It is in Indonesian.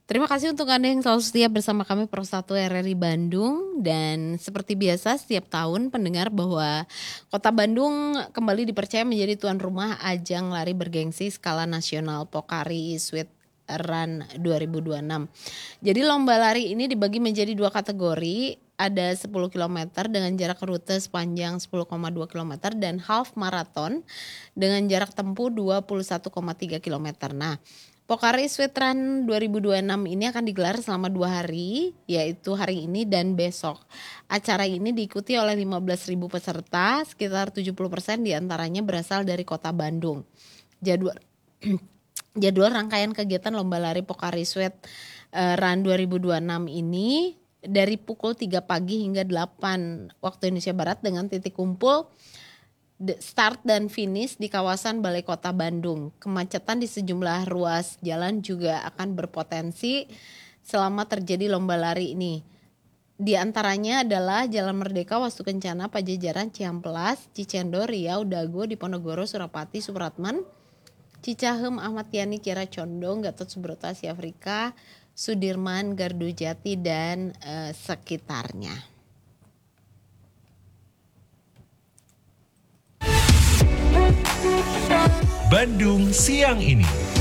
Terima kasih untuk Anda yang selalu setia bersama kami Pro 1 RRI Bandung. Dan seperti biasa setiap tahun pendengar bahwa Kota Bandung kembali dipercaya menjadi tuan rumah ajang lari bergengsi skala nasional Pocari Sweat Run 2026. Jadi lomba lari ini dibagi menjadi dua kategori. Ada 10 km dengan jarak rute sepanjang 10,2 km dan half marathon dengan jarak tempuh 21,3 km. Nah, Pocari Sweat Run 2026 ini akan digelar selama 2 hari, yaitu hari ini dan besok. Acara ini diikuti oleh 15.000 peserta, sekitar 70% diantaranya berasal dari kota Bandung. Jadwal Jadwal rangkaian kegiatan lomba lari Pocari Sweat Run 2026 ini dari pukul 3 pagi hingga 8 waktu Indonesia Barat dengan titik kumpul start dan finish di kawasan Balai Kota Bandung. Kemacetan di sejumlah ruas jalan juga akan berpotensi selama terjadi lomba lari ini. Di antaranya adalah Jalan Merdeka, Wastu Kencana, Pajajaran, Ciamplas, Cicendo, Riau, Dago, Diponegoro, Surapati, Supratman, Cicahem, Ahmad Yani, Kiara Condong, Gatot Subroto, Asia Afrika, Sudirman, Gardu Jati, dan sekitarnya. Bandung siang ini.